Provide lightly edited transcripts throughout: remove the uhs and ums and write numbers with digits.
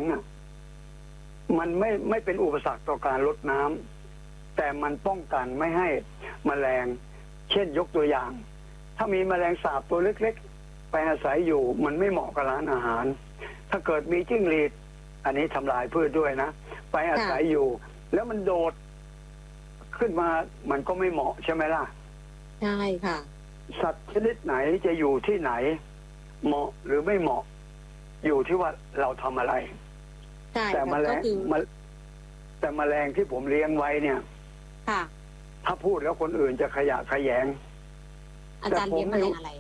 อ่ะมันไม่เป็นอุปสรรคต่อการลดน้ำแต่มันป้องกันไม่ให้แมลงเช่นยกตัวอย่าง ถ้ามีแมลงสาบตัวเล็กๆไปอาศัยอยู่มันไม่เหมาะกับร้านอาหารถ้าเกิดมีจิ้งหรีดอันนี้ทำลายพืชด้วยนะไปอาศัยอยู่แล้วมันโดดขึ้นมามันก็ไม่เหมาะใช่ไหมล่ะใช่ค่ะสัตว์ชนิดไหนจะอยู่ที่ไหนเหมาะหรือไม่เหมาะอยู่ที่ว่าเราทำอะไรแต่แมลงที่ผมเลี้ยงไว้เนี่ยถ้าพูดแล้วคนอื่นจะขยะแขยงอาจารย์เลี้ยงแมลงอะไร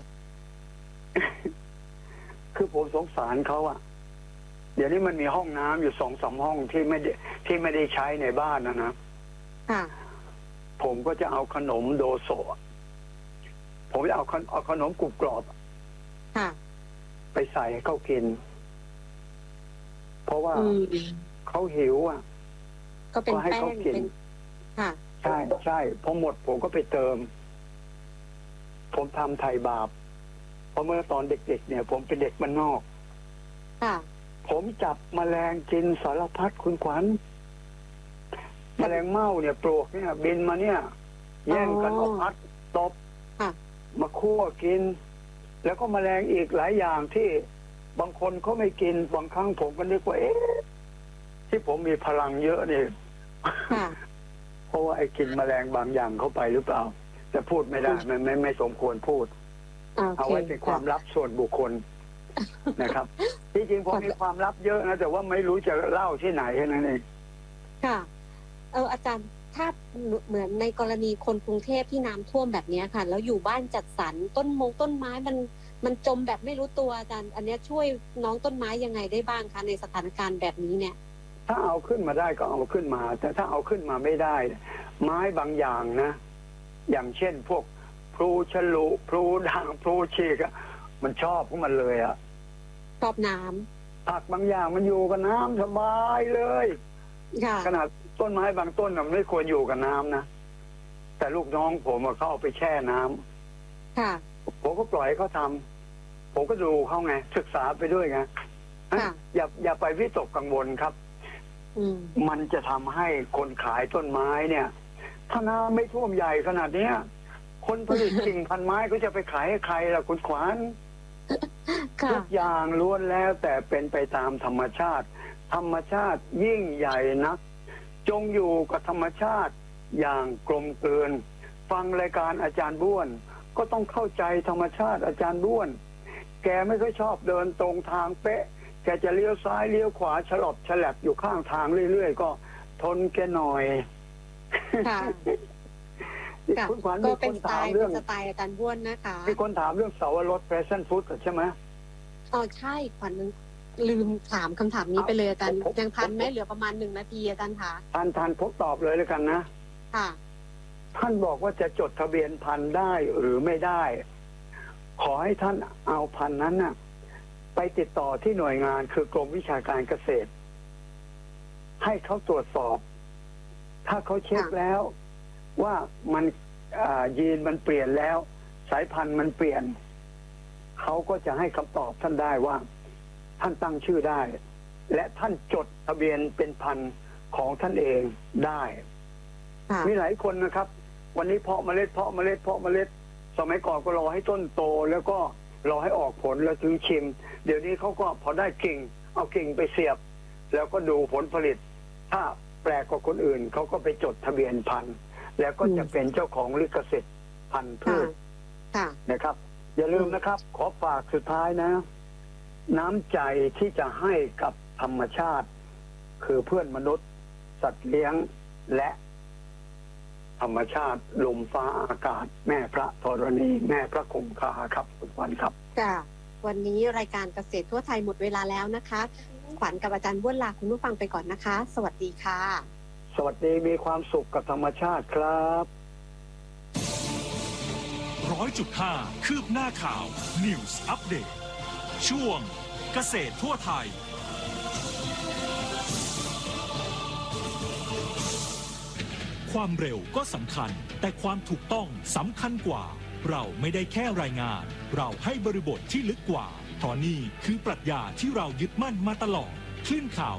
คือผมสงสารเขาอะเดี๋ยวนี้มันมีห้องน้ำอยู่2-3ห้องที่ไม่ได้ใช้ในบ้านนะผมก็จะเอาขนมโดโซผมจะเอาขนมกรุบกรอบไปใส่ให้เขากินเพราะว่าเขาหิวอ่ะก็ให้เขากินใช่พอหมดผมก็ไปเติมผมทำไถ่บาปเพราะเมื่อตอนเด็กๆเนี่ยผมเป็นเด็กบ้านนอกผมจับแมลงกินสารพัดคุณขวัญแมลงเม่าเนี่ยปลวกเนี่ยบินมาเนี่ยแย่งกันเอาพัดตบมาคั่วกินแล้วก็แมลงอีกหลายอย่างที่บางคนเขาไม่กินบางครั้งผมก็นึกว่าที่ผมมีพลังเยอะนี่เพราะว่าไอ้กินแมลงบางอย่างเข้าไปหรือเปล่าแต่พูดไม่ได้ไม่สมควรพูดเอาไว้เป็นความลับส่วนบุคคลนะครับที่จริงผมมีความลับเยอะนะแต่ว่าไม่รู้จะเล่าที่ไหนแค่นั้นเองค่ะอาจารย์ถ้าเหมือนในกรณีคนกรุงเทพที่น้ำท่วมแบบนี้ค่ะแล้วอยู่บ้านจัดสรรต้นไม้มันจมแบบไม่รู้ตัวอาจารย์อันนี้ช่วยน้องต้นไม้ยังไงได้บ้างคะในสถานการณ์แบบนี้เนี่ยถ้าเอาขึ้นมาได้ก็เอาขึ้นมาแต่ถ้าเอาขึ้นมาไม่ได้ไม้บางอย่างนะอย่างเช่นพวกพลูฉลุพลูด่างพลูชีกมันชอบพวกมันเลยชอบน้ำผักบางอย่างมันอยู่กับน้ำสบายเลยขนาดต้นไม้บางต้นมันไม่ควรอยู่กับน้ำนะแต่ลูกน้องผมเขาเอาไปแช่น้ำผมก็ปล่อยให้เขาทำผมก็ดูเขาไงศึกษาไปด้วยไงอย่าไปวิตกกังวลครับมันจะทำให้คนขายต้นไม้เนี่ยถ้าน้ำไม่ท่วมใหญ่ขนาดนี้คนผลิตกิ่งพันไม้ก็จะไปขายให้ใครล่ะคุณขวัญทุกอย่างล้วนแล้วแต่เป็นไปตามธรรมชาติธรรมชาติยิ่งใหญ่นักจงอยู่กับธรรมชาติอย่างกลมกลืนฟังรายการอาจารย์บ้วนก็ต้องเข้าใจธรรมชาติอาจารย์บ้วนแกไม่ค่อยชอบเดินตรงทางเป๊ะแกจะเลี้ยวซ้ายเลี้ยวขวาฉลบฉลับอยู่ข้างทางเรื่อยๆก็ทนแกหน่อยคุณขวัญมีคนถามเรื่องสไตล์อาจารย์บ้วนนะคะมีคนถามเรื่องเสาวรสแฟชั่นฟู้ดใช่ไหมใช่ขวัญลืมถามคำถามนี้ไปเลยอาจารย์ยังทันไหมเหลือประมาณ1 นาทีอาจารย์คะทันผมตอบเลยแล้วกันนะท่านบอกว่าจะจดทะเบียนพันธุ์ได้หรือไม่ได้ขอให้ท่านเอาพันธุ์นั้นน่ะไปติดต่อที่หน่วยงานคือกรมวิชาการเกษตรให้เขาตรวจสอบถ้าเขาเช็คแล้วว่ามันยีนมันเปลี่ยนแล้วสายพันธุ์มันเปลี่ยนเขาก็จะให้คำตอบท่านได้ว่าท่านตั้งชื่อได้และท่านจดทะเบียนเป็นพันธุ์ของท่านเองได้มีหลายคนนะครับวันนี้เพาะเมล็ดสมัยก่อนก็รอให้ต้นโตแล้วก็รอให้ออกผลแล้วถึงชิมเดี๋ยวนี้เขาก็พอได้กิ่งเอากิ่งไปเสียบแล้วก็ดูผลผลิตถ้าแปลกกว่าคนอื่นเขาก็ไปจดทะเบียนพันธุ์แล้วก็จะเป็นเจ้าของลิขสิทธิ์พันธุ์พืชนะครับอย่าลืมนะครับขอฝากสุดท้ายนะน้ำใจที่จะให้กับธรรมชาติคือเพื่อนมนุษย์สัตว์เลี้ยงและธรรมชาติลมฟ้าอากาศแม่พระธรณีแม่พระคงคาครับคุณขวัญครับวันนี้รายการเกษตรทั่วไทยหมดเวลาแล้วนะคะขวัญกับอาจารย์บ้วนลาคุณผู้ฟังไปก่อนนะคะสวัสดีค่ะสวัสดีมีความสุขกับธรรมชาติครับ 100.5 คืบหน้าข่าว News Update ช่วงเกษตรทั่วไทยความเร็วก็สำคัญแต่ความถูกต้องสำคัญกว่าเราไม่ได้แค่รายงานเราให้บริบทที่ลึกกว่าเพราะนี่คือปรัชญาที่เรายึดมั่นมาตลอดคลื่นข่าว